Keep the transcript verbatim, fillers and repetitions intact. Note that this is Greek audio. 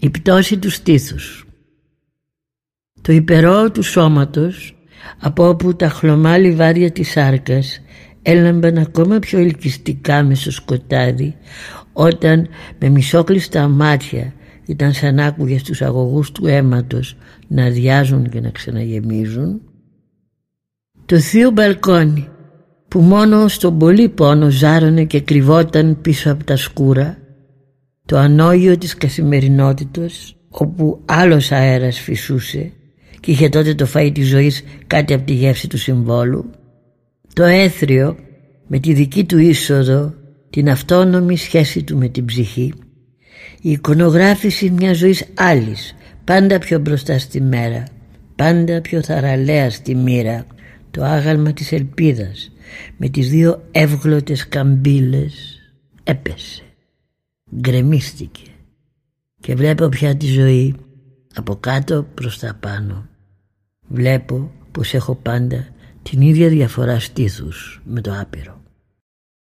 Η πτώση του στήθους. Το υπερό του σώματος, από όπου τα χλωμά λιβάδια της σάρκας έλαμπαν ακόμα πιο ελκυστικά με στο σκοτάδι, όταν με μισόκλειστα μάτια ήταν σαν άκουγες τους αγωγούς του αίματος να αδειάζουν και να ξαναγεμίζουν. Το θείο μπαλκόνι, που μόνο στον πολύ πόνο ζάρωνε και κρυβόταν πίσω από τα σκούρα, το ανώγιο της καθημερινότητος, όπου άλλος αέρας φυσούσε και είχε τότε το φαΐ της ζωής κάτι από τη γεύση του συμβόλου, το έθριο με τη δική του είσοδο, την αυτόνομη σχέση του με την ψυχή, η εικονογράφηση μιας ζωής άλλης, πάντα πιο μπροστά στη μέρα, πάντα πιο θαραλέα στη μοίρα, το άγαλμα της ελπίδας με τις δύο εύγλωτες καμπύλες έπεσε, γκρεμίστηκε και βλέπω πια τη ζωή από κάτω προς τα πάνω. Βλέπω πως έχω πάντα την ίδια διαφορά στήθους με το άπειρο.